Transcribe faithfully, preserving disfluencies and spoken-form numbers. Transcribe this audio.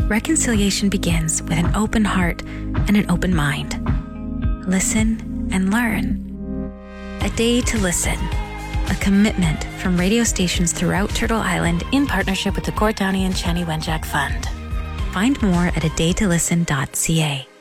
reconciliation begins with an open heart and an open mind. Listen and learn. A Day to Listen, a commitment from radio stations throughout Turtle Island in partnership with the Court Downey and Chani Wenjack Fund. Find more at a day to listen dot c a.